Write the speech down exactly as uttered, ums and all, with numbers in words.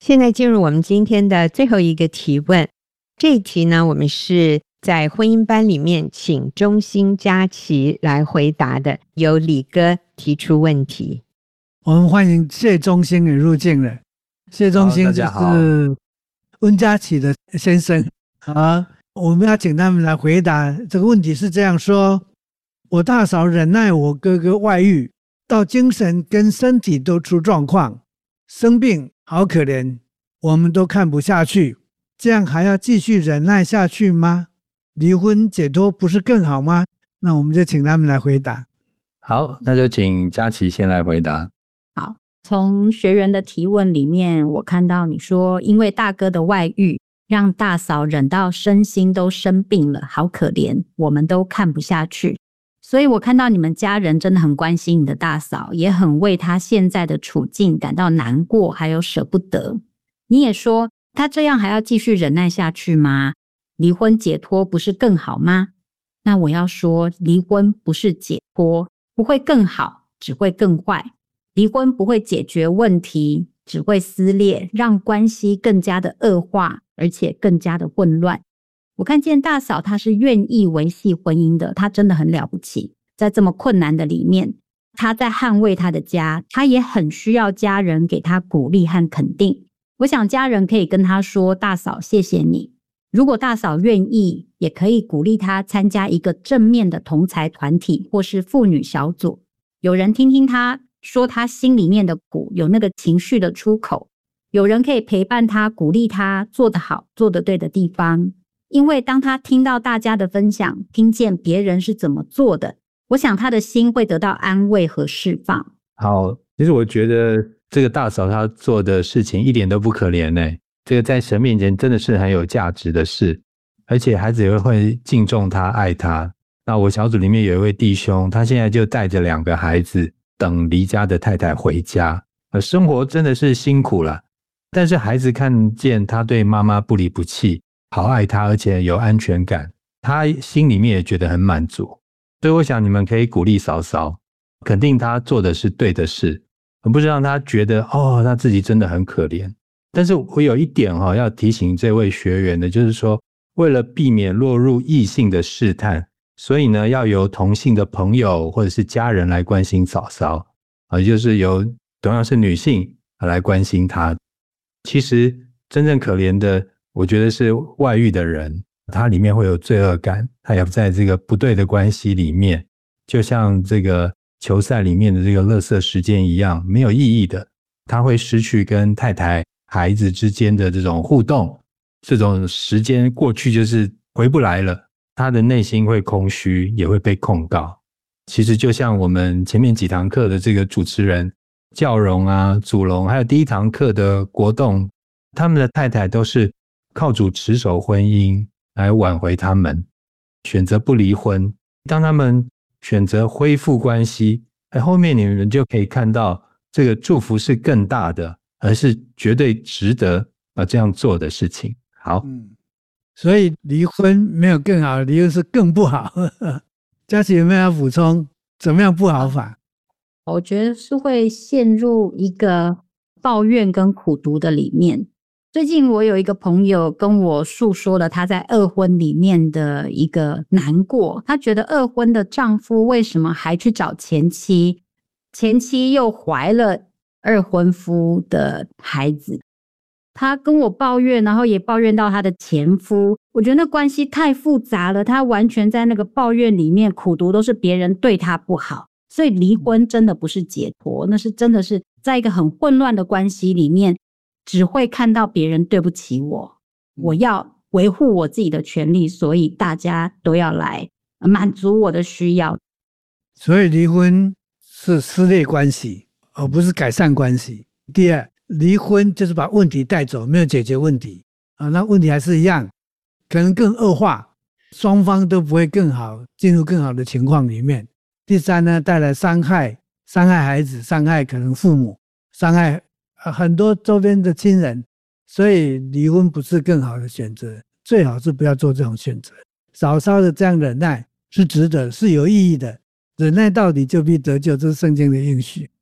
现在进入我们今天的最后一个提问，这一题呢，我们是在婚姻班里面请中兴佳琪来回答的，由李哥提出问题。 我们欢迎谢中兴也入境了。谢中兴就是温佳琪的先生啊，我们要请他们来回答这个问题。是这样说：我大嫂忍耐我哥哥外遇，到精神跟身体都出状况，生病好可怜，我们都看不下去，这样还要继续忍耐下去吗？离婚解脱不是更好吗？那我们就请他们来回答。 好，那就请佳琪先来回答。 好，从学员的提问里面，我看到你说因为大哥的外遇让大嫂忍到身心都生病了，好可怜，我们都看不下去。所以我看到你们家人真的很关心你的大嫂，也很为她现在的处境感到难过，还有舍不得。你也说她这样还要继续忍耐下去吗？离婚解脱不是更好吗？那我要说，离婚不是解脱，不会更好，只会更坏。离婚不会解决问题，只会撕裂，让关系更加的恶化，而且更加的混乱。我看见大嫂她是愿意维系婚姻的，她真的很了不起。在这么困难的里面，她在捍卫她的家，她也很需要家人给她鼓励和肯定。我想家人可以跟她说，大嫂谢谢你。如果大嫂愿意，也可以鼓励她参加一个正面的同才团体或是妇女小组，有人听听她说她心里面的苦，有那个情绪的出口，有人可以陪伴她，鼓励她做得好做得对的地方。因为当她听到大家的分享，听见别人是怎么做的，我想她的心会得到安慰和释放。 好，其实我觉得这个大嫂她做的事情一点都不可怜耶，这个在神面前真的是很有价值的事，而且孩子也会敬重她爱她。那我小组里面有一位弟兄，他现在就带着两个孩子等离家的太太回家，呃，生活真的是辛苦了，但是孩子看见他对妈妈不离不弃，好爱她，而且有安全感，他心里面也觉得很满足。所以我想你们可以鼓励嫂嫂，肯定她做的是对的事，而不是让她觉得哦，她自己真的很可怜。但是我有一点、哦、要提醒这位学员的，就是说为了避免落入异性的试探，所以呢要由同性的朋友或者是家人来关心嫂嫂，也就是由同样是女性来关心她。其实真正可怜的我觉得是外遇的人，他里面会有罪恶感，他也在这个不对的关系里面，就像这个球赛里面的这个垃圾时间一样，没有意义的，他会失去跟太太孩子之间的这种互动，这种时间过去就是回不来了，他的内心会空虚，也会被控告。其实就像我们前面几堂课的这个主持人教荣啊、祖龙，还有第一堂课的国栋，他们的太太都是靠主持守婚姻来挽回他们，选择不离婚。当他们选择恢复关系，后面你们就可以看到这个祝福是更大的，而是绝对值得这样做的事情。好、嗯、 所以离婚没有更好，离婚是更不好。佳琪有没有要补充怎么样不好法？ 我觉得是会陷入一个抱怨跟苦读的里面。最近我有一个朋友跟我诉说了他在二婚里面的一个难过，他觉得二婚的丈夫为什么还去找前妻，前妻又怀了二婚夫的孩子，他跟我抱怨，然后也抱怨到他的前夫。我觉得那关系太复杂了，他完全在那个抱怨里面，苦读都是别人对他不好，所以离婚真的不是解脱，那是真的是在一个很混乱的关系里面，只会看到别人对不起我，我要维护我自己的权利，所以大家都要来满足我的需要。 所以离婚是撕裂关系，而不是改善关系。第二，离婚就是把问题带走，没有解决问题啊，那问题还是一样，可能更恶化，双方都不会更好，进入更好的情况里面。第三呢，带来伤害，伤害孩子，伤害可能父母，伤害很多周边的亲人，所以离婚不是更好的选择，最好是不要做这种选择。嫂嫂的这样忍耐是值得，是有意义的，忍耐到底就必得救，这是圣经的应许。